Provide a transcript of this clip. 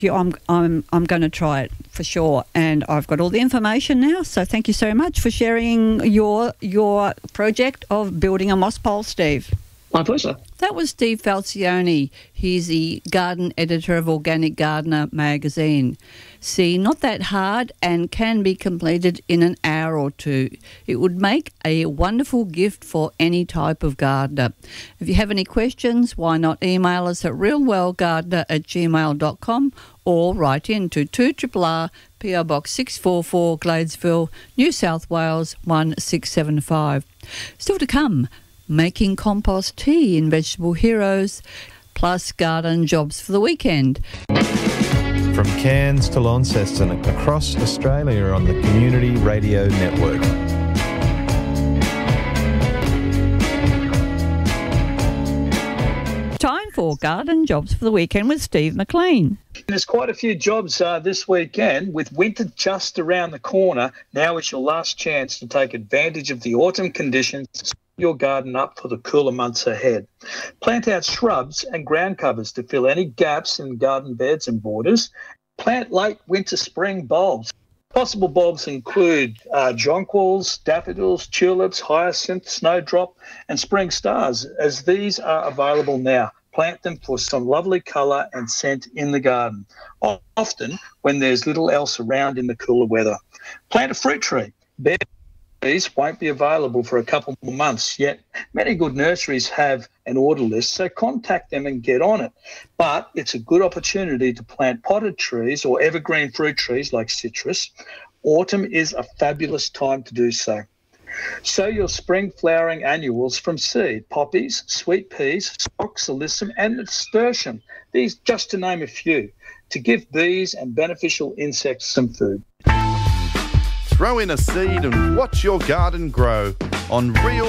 I'm going to try it for sure, and I've got all the information now. So thank you so much for sharing your project of building a moss pole, Steve. My pleasure. That was Steve Falcione. He's the garden editor of Organic Gardener magazine. See, not that hard and can be completed in an hour or two. It would make a wonderful gift for any type of gardener. If you have any questions, why not email us at realwellgardener@gmail.com or write in to 2RRR PO Box 644 Gladesville, New South Wales 1675. Still to come, making compost tea in Vegetable Heroes, plus garden jobs for the weekend. From Cairns to Launceston, across Australia on the Community Radio Network. Time for garden jobs for the weekend with Steve McLean. There's quite a few jobs this weekend. With winter just around the corner, now is your last chance to take advantage of the autumn conditions to set your garden up for the cooler months ahead. Plant out shrubs and ground covers to fill any gaps in garden beds and borders. Plant late winter spring bulbs. Possible bulbs include jonquils, daffodils, tulips, hyacinth, snowdrop and spring stars, as these are available now. Plant them for some lovely colour and scent in the garden, often when there's little else around in the cooler weather. Plant a fruit tree. Berries won't be available for a couple more months, yet many good nurseries have an order list, so contact them and get on it. But it's a good opportunity to plant potted trees or evergreen fruit trees like citrus. Autumn is a fabulous time to do so. Sow your spring flowering annuals from seed: poppies, sweet peas, stocks, alyssum and nasturtium. These just to name a few, to give bees and beneficial insects some food. Throw in a seed and watch your garden grow on Real